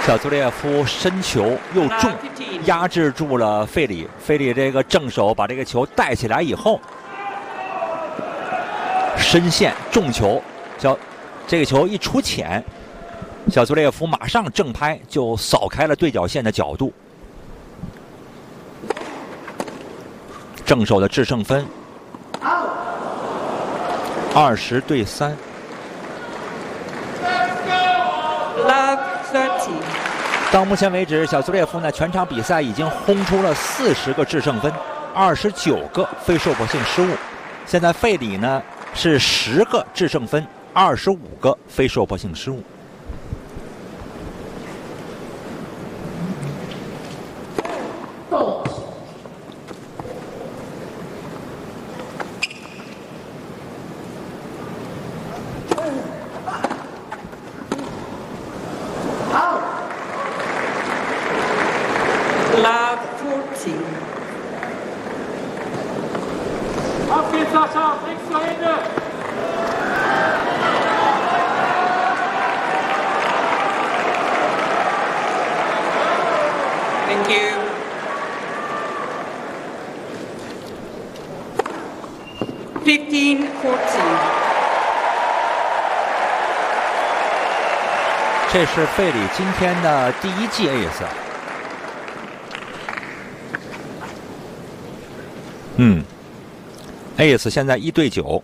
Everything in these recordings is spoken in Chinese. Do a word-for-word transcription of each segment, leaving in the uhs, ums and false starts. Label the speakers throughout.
Speaker 1: 小祖列夫身球又重，压制住了费里。费里这个正手把这个球带起来以后，深线重球，小这个球一出浅，小祖列夫马上正拍就扫开了对角线的角度。正手的制胜分，二十对三。到目前为止，小祖列夫呢全场比赛已经轰出了四十个制胜分，二十九个非受迫性失误。现在费里呢是十个制胜分，二十五个非受迫性失误。
Speaker 2: Thank you. Fifteen fourteen.
Speaker 1: 这是费里今天的第一记 ace。嗯 ，ace 现在一对九。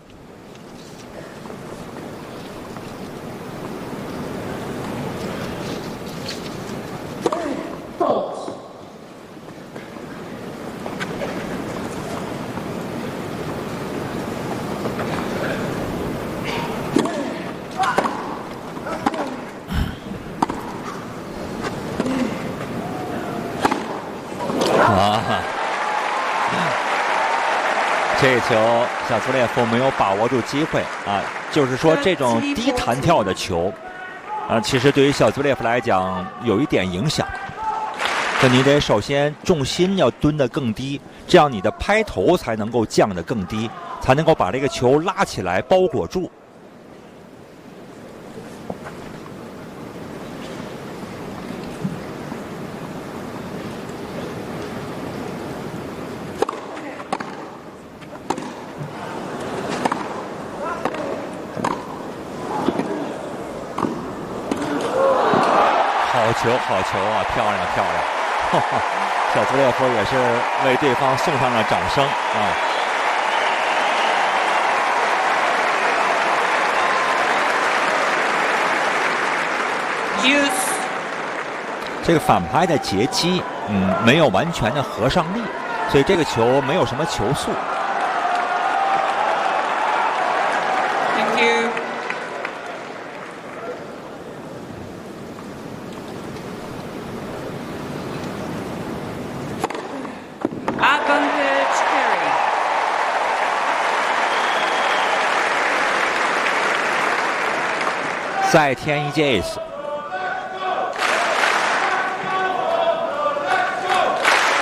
Speaker 1: 这球小祖列夫没有把握住机会啊，就是说这种低弹跳的球，啊，其实对于小祖列夫来讲有一点影响。那你得首先重心要蹲得更低，这样你的拍头才能够降得更低，才能够把这个球拉起来包裹住。好球，好球啊！漂亮，漂亮！哈哈，小祖列夫也是为对方送上了掌声啊！这个反拍的截击，嗯，没有完全的合上力，所以这个球没有什么球速。
Speaker 2: Thank you. Advantage carry.
Speaker 1: 再添一记 ace。